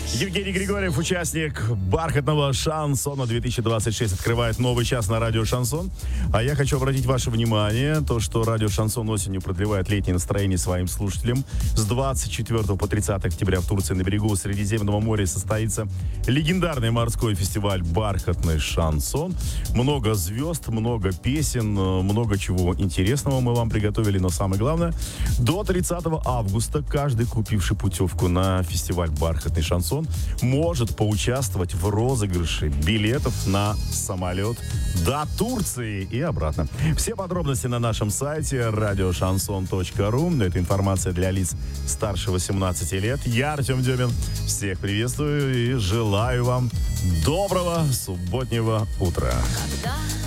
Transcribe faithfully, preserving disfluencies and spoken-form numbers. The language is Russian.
Евгений Григорьев, участник бархатного шансона две тысячи двадцать шесть, открывает новый час на радио «Шансон». А я хочу обратить ваше внимание, то, что радио «Шансон» осенью продлевает летнее настроение своим слушателям. С двадцать четвёртого по тридцатое октября в Турции на берегу Средиземного моря состоится легендарный морской фестиваль «Бархатный шансон». Много звезд, много песен, много чего интересного мы вам приготовили. Но самое главное, до тридцатого августа каждый, купивший путевку на фестиваль «Бархатный шансон», может поучаствовать в розыгрыше билетов на самолет до Турции и обратно. Все подробности на нашем сайте радиошансон точка ру. Это информация для лиц старше восемнадцати лет. Я, Артем Демин, всех приветствую и желаю вам доброго субботнего утра.